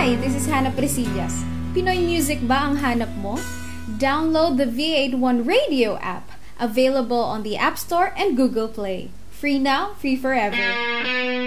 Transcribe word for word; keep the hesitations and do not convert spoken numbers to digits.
Hi, this is Hannah Presillas. Pinoy music ba ang hanap mo? Download the V eighty-one Radio app, available on the App Store and Google Play. Free now, free forever.